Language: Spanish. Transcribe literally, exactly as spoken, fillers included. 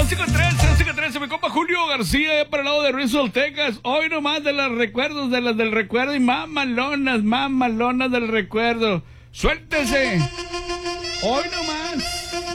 cinco trece, cinco trece, mi compa Julio García, para el lado de Rizal, Texas. Hoy nomás de los recuerdos, de las del recuerdo y mamalonas, mamalonas del recuerdo. Suéltese. Hoy nomás.